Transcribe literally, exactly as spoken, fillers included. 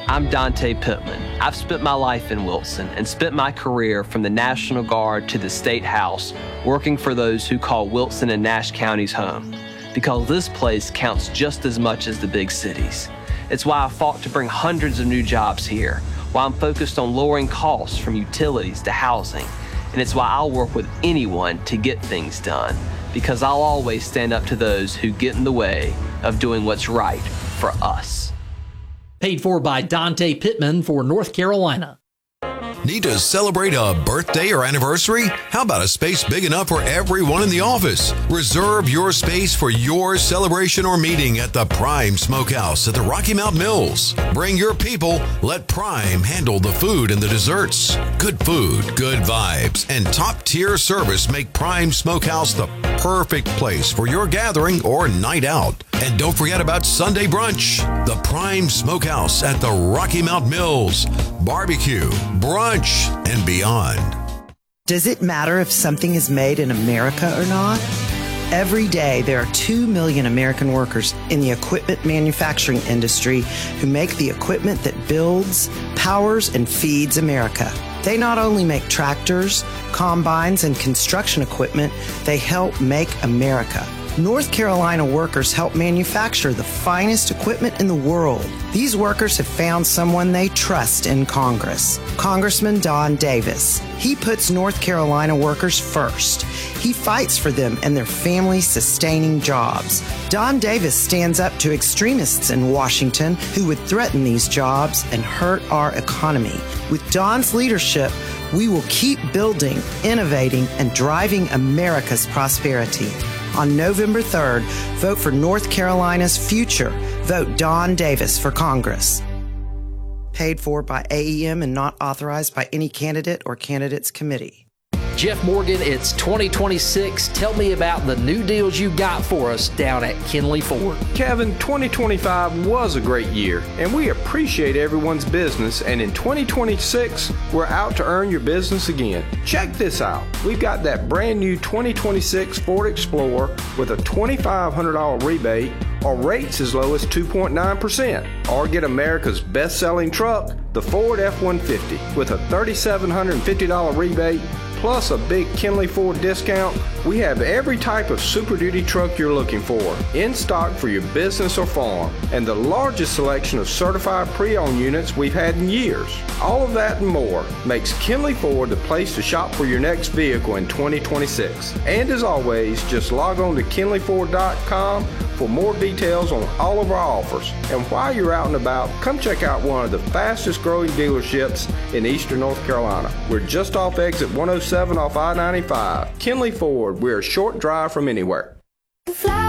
I'm Dante Pittman. I've spent my life in Wilson and spent my career from the National Guard to the State House working for those who call Wilson and Nash counties home, because this place counts just as much as the big cities. It's why I fought to bring hundreds of new jobs here, why I'm focused on lowering costs from utilities to housing, and it's why I'll work with anyone to get things done, because I'll always stand up to those who get in the way of doing what's right for us. Paid for by Dante Pittman for North Carolina. Need to celebrate a birthday or anniversary? How about a space big enough for everyone in the office? Reserve your space for your celebration or meeting at the Prime Smokehouse at the Rocky Mount Mills. Bring your people. Let Prime handle the food and the desserts. Good food, good vibes, and top-tier service make Prime Smokehouse the perfect place for your gathering or night out. And don't forget about Sunday brunch. The Prime Smokehouse at the Rocky Mount Mills. Barbecue, brunch, and beyond. Does it matter if something is made in America or not? Every day, there are two million American workers in the equipment manufacturing industry who make the equipment that builds, powers, and feeds America. They not only make tractors, combines, and construction equipment, they help make America. North Carolina workers help manufacture the finest equipment in the world. These workers have found someone they trust in Congress, Congressman Don Davis. He puts North Carolina workers first. He fights for them and their family-sustaining jobs. Don Davis stands up to extremists in Washington who would threaten these jobs and hurt our economy. With Don's leadership, we will keep building, innovating, and driving America's prosperity. On November third, vote for North Carolina's future. Vote Don Davis for Congress. Paid for by A E M and not authorized by any candidate or candidates committee. Jeff Morgan, it's twenty twenty-six. Tell me about the new deals you got for us down at Kinley Ford. Kevin, twenty twenty-five was a great year, and we appreciate everyone's business, and in twenty twenty-six, we're out to earn your business again. Check this out. We've got that brand new twenty twenty-six Ford Explorer with a twenty-five hundred dollars rebate or rates as low as two point nine percent. Or get America's best-selling truck, the Ford F one fifty, with a three thousand seven hundred fifty dollars rebate plus a big Kinley Ford discount. We have every type of Super Duty truck you're looking for in stock for your business or farm, and the largest selection of certified pre-owned units we've had in years. All of that and more makes Kinley Ford the place to shop for your next vehicle in twenty twenty-six. And as always, just log on to kinley ford dot com for more details on all of our offers. And while you're out and about, come check out one of the fastest growing dealerships in eastern North Carolina. We're just off exit one oh seven off I ninety-five. Kinley Ford, we're a short drive from anywhere.